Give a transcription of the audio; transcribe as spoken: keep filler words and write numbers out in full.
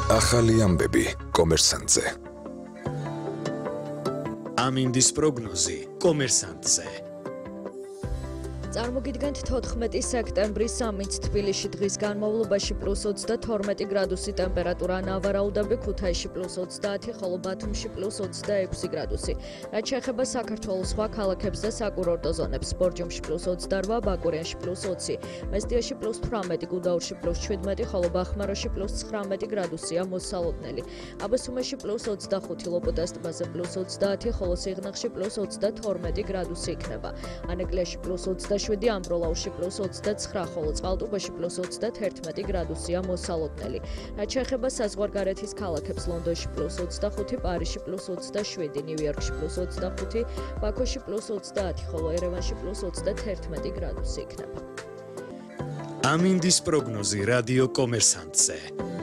ახალი ამბები კომერსანტზე. ამინდის პროგნოზი კომერსანტზე. წარმოგიდგენთ თოთხმეტი სექტემბრის სამით თბილისში დღის განმავლობაში პლუს ოცდათორმეტი გრადუსი ტემპერატურა, ნავარაუდები ქუთაისში პლუს ოცდაათი, ხოლო ბათუმში პლუს ოცდაექვსი გრადუსი. რაც შეეხება საქართველოს სხვა ქალაქებს და საკურორტო ზონებს, ბორჯომში პლუს ოცდარვა, ბაკურიანში პლუს ოცი, მესტიაში პლუს თვრამეტი, გუდაურში პლუს შვიდმეტი, ხოლო ბახმაროში პლუს ცხრამეტი გრადუსია მოსალოდნელი. აბასუმეში პლუს ოცდახუთი, ლოპოტას ტბაზე პლუს ოცდაათი, ხოლო სიღნაღში პლუს ოცდათორმეტი გრადუსი იქნება. ანეკლიაში პლუს ოცდაშვიდი, ამბროლაურში პლუს ოცდაცხრა, ხოლო წყალტუბოში პლუს ოცდათერთმეტი გრადუსია მოსალოდნელი. რაც შეეხება საზღვარგარეთის ქალაქებს, ლონდონში პლუს ოცდახუთი, პარიზში პლუს ოცდაშვიდი, ნიუ-იორკში პლუს ოცდახუთი, ბაქოში პლუს ოცდაათი, ხოლო ერევანში პლუს ოცდათერთმეტი გრადუსი იქნება. ამინდის პროგნოზი რადიო კომერსანტზე.